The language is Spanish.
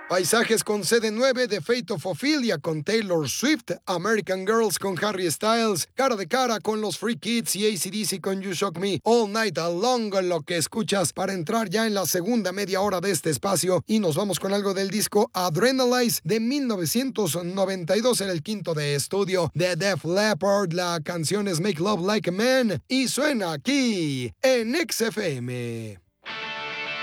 Paisajes con CD9 de Fate of Ophelia con Taylor Swift, American Girls con Harry Styles, Cara de Cara con los Free Kids y AC/DC con You Shock Me, All Night Long, lo que escuchas para entrar ya en la segunda media hora de este espacio, y nos vamos con algo del disco Adrenalize de 1992, en el quinto de estudio de Def Leppard. La canción es Make Love Like a Man y suena aquí en XFM.